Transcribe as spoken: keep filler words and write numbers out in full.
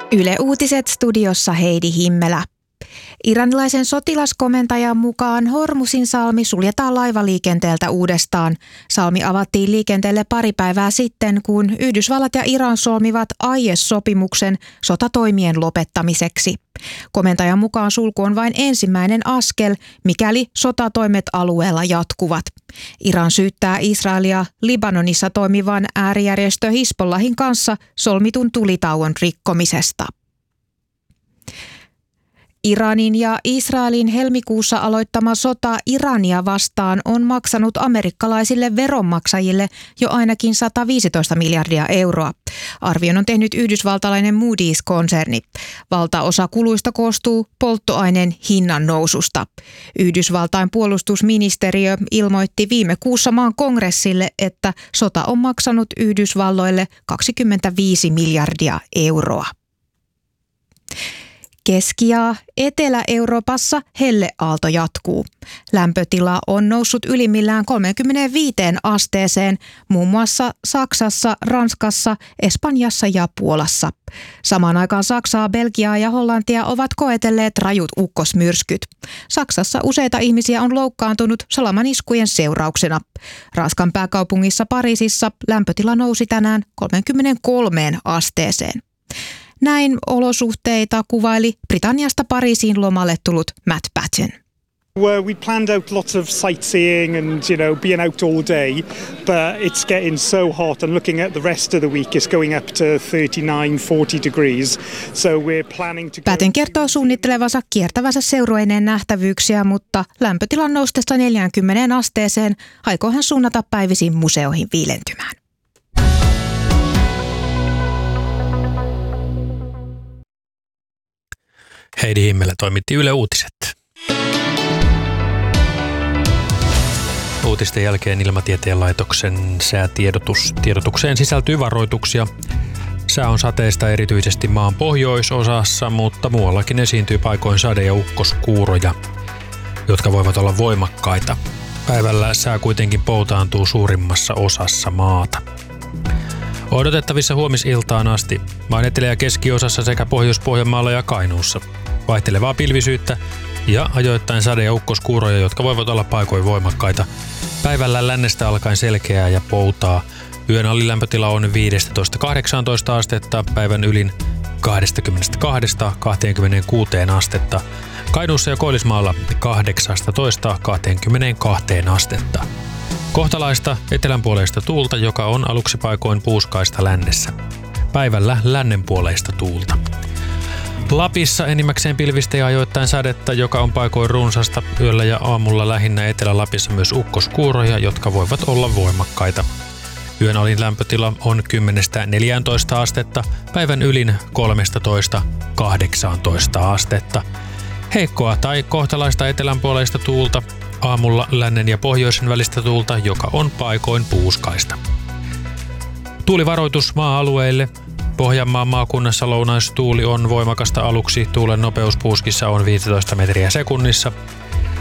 Yle Uutiset studiossa Heidi Himmelä. Iranilaisen sotilaskomentajan mukaan Hormuzin salmi suljetaan laivaliikenteeltä uudestaan. Salmi avattiin liikenteelle pari päivää sitten, kun Yhdysvallat ja Iran solmivat aiesopimuksen sotatoimien lopettamiseksi. Komentajan mukaan sulku on vain ensimmäinen askel, mikäli sotatoimet alueella jatkuvat. Iran syyttää Israelia Libanonissa toimivan äärijärjestö Hizbollahin kanssa solmitun tulitauon rikkomisesta. Iranin ja Israelin helmikuussa aloittama sota Irania vastaan on maksanut amerikkalaisille veronmaksajille jo ainakin sata viisitoista miljardia euroa. Arvion on tehnyt yhdysvaltalainen Moody's-konserni. Valtaosa kuluista koostuu polttoaineen hinnan noususta. Yhdysvaltain puolustusministeriö ilmoitti viime kuussa maan kongressille, että sota on maksanut Yhdysvalloille kaksikymmentäviisi miljardia euroa. Keski- ja Etelä-Euroopassa helleaalto jatkuu. Lämpötila on noussut ylimmillään kolmeenkymmeneenviiteen asteeseen, muun muassa Saksassa, Ranskassa, Espanjassa ja Puolassa. Samaan aikaan Saksaa, Belgiaa ja Hollantia ovat koetelleet rajut ukkosmyrskyt. Saksassa useita ihmisiä on loukkaantunut salamaniskujen seurauksena. Ranskan pääkaupungissa Pariisissa lämpötila nousi tänään kolmeenkymmeneenkolmeen asteeseen. Näin olosuhteita kuvaili Britanniasta Pariisiin lomalle tullut Matt Batten. Well, we planned out lots of sightseeing and, you know, being out all day, but it's getting so hot and looking at the rest of the week is going up to thirty-nine, forty degrees. So we're planning to go... Batten kertoo suunnittelevansa kiertävänsä seurueineen nähtävyyksiä, mutta lämpötilan noustessa neljäänkymmeneen asteeseen aikoo hän suunnata päivisin museoihin viilentymään. Heidi Himmelä toimitti Yle Uutiset. Uutisten jälkeen Ilmatieteen laitoksen säätiedotus. Tiedotukseen sisältyy varoituksia. Sää on sateista erityisesti maan pohjoisosassa, mutta muuallakin esiintyy paikoin sade- ja ukkoskuuroja, jotka voivat olla voimakkaita. Päivällä sää kuitenkin poutaantuu suurimmassa osassa maata. Odotettavissa huomisiltaan asti maan etelä- ja keskiosassa sekä Pohjois-Pohjanmaalla ja Kainuussa. Vaihtelevaa pilvisyyttä ja ajoittain sade- ja ukkoskuuroja, jotka voivat olla paikoin voimakkaita. Päivällä lännestä alkaen selkeää ja poutaa. Yön alilämpötila on viisitoista kahdeksantoista astetta, päivän ylin kaksikymmentäkaksi kaksikymmentäkuusi astetta. Kainuussa ja Koillismaalla kahdeksantoista kaksikymmentäkaksi astetta. Kohtalaista etelänpuoleista tuulta, joka on aluksi paikoin puuskaista lännessä. Päivällä lännenpuoleista tuulta. Lapissa enimmäkseen pilvistä ja ajoittain sadetta, joka on paikoin runsasta. Yöllä ja aamulla lähinnä Etelä-Lapissa myös ukkoskuuroja, jotka voivat olla voimakkaita. Yön alin lämpötila on kymmenestä neljääntoista astetta, päivän ylin kolmetoista kahdeksantoista astetta. Heikkoa tai kohtalaista etelänpuoleista tuulta. Aamulla lännen ja pohjoisen välistä tuulta, joka on paikoin puuskaista. Tuulivaroitus maa-alueille. Pohjanmaan maakunnassa lounaistuuli on voimakasta aluksi. Tuulen nopeus puuskissa on viisitoista metriä sekunnissa.